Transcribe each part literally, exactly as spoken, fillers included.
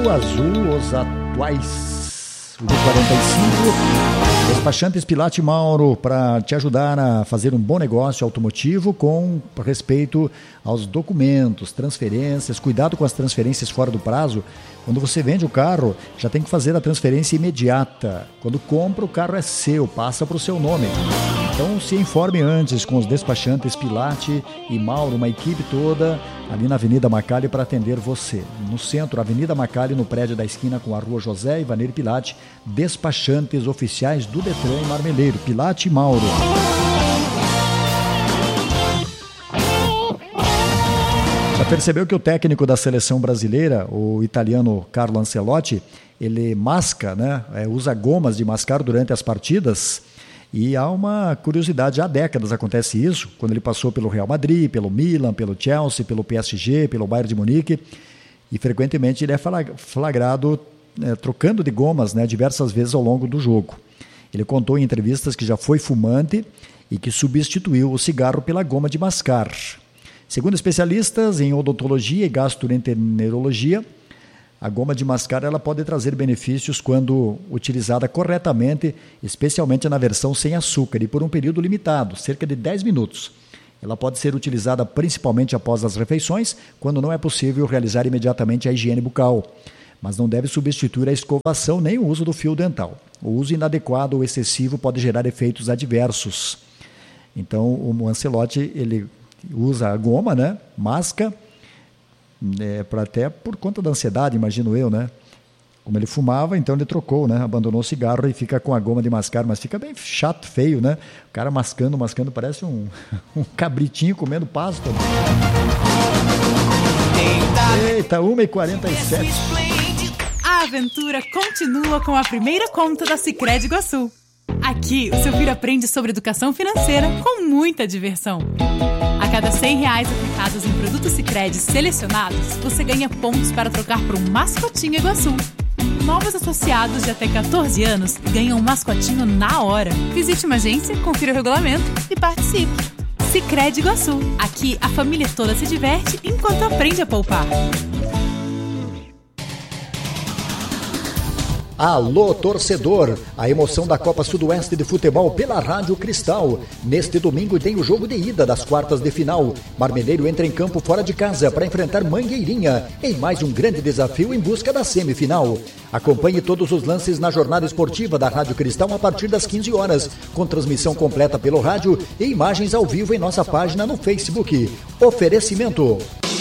Marmeleiro Azul, os atuais de quarenta e cinco, Despachantes Pilate Mauro, para te ajudar a fazer um bom negócio automotivo com respeito aos documentos, transferências, cuidado com as transferências fora do prazo. Quando você vende o carro, já tem que fazer a transferência imediata. Quando compra, o carro é seu, passa para o seu nome. Então se informe antes com os Despachantes Pilate e Mauro, uma equipe toda ali na Avenida Macalli para atender você. No centro, Avenida Macalli, no prédio da esquina com a Rua José Ivaneir Pilate, Despachantes oficiais do Detran em Marmeleiro, Pilate e Mauro. Já percebeu que o técnico da seleção brasileira, o italiano Carlo Ancelotti, ele masca, né? É, usa gomas de mascar durante as partidas? E há uma curiosidade, há décadas acontece isso, quando ele passou pelo Real Madrid, pelo Milan, pelo Chelsea, pelo P S G, pelo Bayern de Munique, e frequentemente ele é flagrado é, trocando de gomas, né, diversas vezes ao longo do jogo. Ele contou em entrevistas que já foi fumante e que substituiu o cigarro pela goma de mascar. Segundo especialistas em odontologia e gastroenterologia, a goma de mascar ela pode trazer benefícios quando utilizada corretamente, especialmente na versão sem açúcar e por um período limitado, cerca de dez minutos. Ela pode ser utilizada principalmente após as refeições, quando não é possível realizar imediatamente a higiene bucal, mas não deve substituir a escovação nem o uso do fio dental. O uso inadequado ou excessivo pode gerar efeitos adversos. Então, o Ancelotti, ele usa a goma, né? Masca, É, pra até por conta da ansiedade, imagino eu, né? Como ele fumava, então ele trocou, né? Abandonou o cigarro e fica com a goma de mascar, mas fica bem chato, feio, né? O cara mascando, mascando, parece um, um cabritinho comendo pasto. Eita, uma e quarenta e sete. A aventura continua com a primeira conta da Sicredi Iguaçu. Aqui, o seu filho aprende sobre educação financeira com muita diversão. A cada cem reais aplicados em produtos Sicredi selecionados, você ganha pontos para trocar por um mascotinho Iguaçu. Novos associados de até catorze anos ganham um mascotinho na hora. Visite uma agência, confira o regulamento e participe. Sicredi Iguaçu. Aqui, a família toda se diverte enquanto aprende a poupar. Alô, torcedor! A emoção da Copa Sudoeste de Futebol pela Rádio Cristal. Neste domingo tem o jogo de ida das quartas de final. Marmeleiro entra em campo fora de casa para enfrentar Mangueirinha em mais um grande desafio em busca da semifinal. Acompanhe todos os lances na jornada esportiva da Rádio Cristal a partir das quinze horas, com transmissão completa pelo rádio e imagens ao vivo em nossa página no Facebook. Oferecimento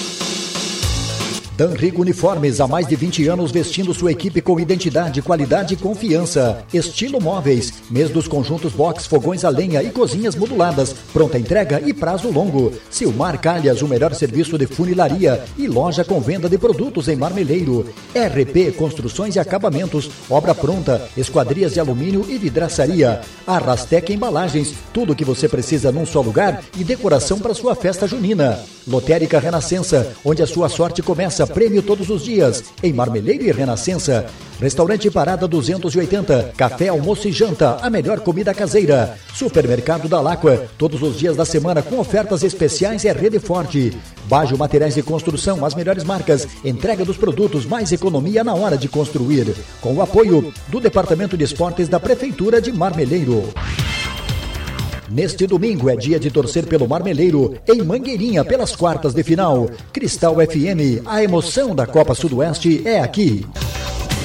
Danrigo Uniformes, há mais de vinte anos vestindo sua equipe com identidade, qualidade e confiança. Estilo Móveis, mês dos conjuntos box, fogões a lenha e cozinhas moduladas, pronta entrega e prazo longo. Silmar Calhas, o melhor serviço de funilaria e loja com venda de produtos em Marmeleiro. R P, construções e acabamentos, obra pronta, esquadrias de alumínio e vidraçaria. Arrastec Embalagens, tudo o que você precisa num só lugar e decoração para sua festa junina. Lotérica Renascença, onde a sua sorte começa, prêmio todos os dias, em Marmeleiro e Renascença. Restaurante Parada duzentos e oitenta, café, almoço e janta, a melhor comida caseira. Supermercado da Láqua, todos os dias da semana com ofertas especiais, é Rede Forte. Bajo Materiais de Construção, as melhores marcas, entrega dos produtos, mais economia na hora de construir. Com o apoio do Departamento de Esportes da Prefeitura de Marmeleiro. Neste domingo é dia de torcer pelo Marmeleiro, em Mangueirinha, pelas quartas de final. Cristal F M, a emoção da Copa Sudoeste é aqui.